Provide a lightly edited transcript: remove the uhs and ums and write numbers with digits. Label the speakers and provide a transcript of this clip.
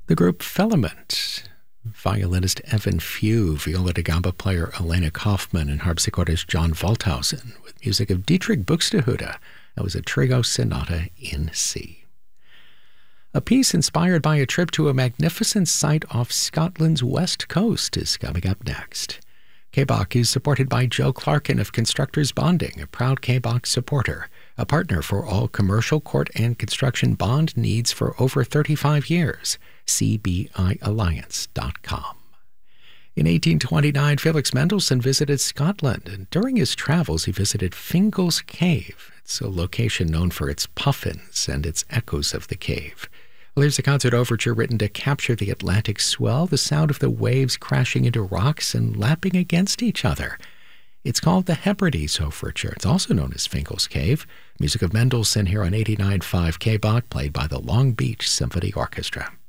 Speaker 1: The group Filament, violinist Evan Few, viola da gamba player Elena Kaufman, and harpsichordist John Waldhausen, with music of Dietrich Buxtehude. That was a trio sonata in C. A piece inspired by a trip to a magnificent site off Scotland's west coast is coming up next. KBOC is supported by Joe Clarkin of Constructors Bonding, a proud KBOC supporter, a partner for all commercial, court, and construction bond needs for over 35 years. CBIalliance.com. In 1829, Felix Mendelssohn visited Scotland, and during his travels he visited Fingal's Cave. It's a location known for its puffins and its echoes of the cave. Well, here's a concert overture written to capture the Atlantic swell, the sound of the waves crashing into rocks and lapping against each other. It's called the Hebrides Overture. It's also known as Fingal's Cave. Music of Mendelssohn here on 89.5 KBOC, played by the Long Beach Symphony Orchestra.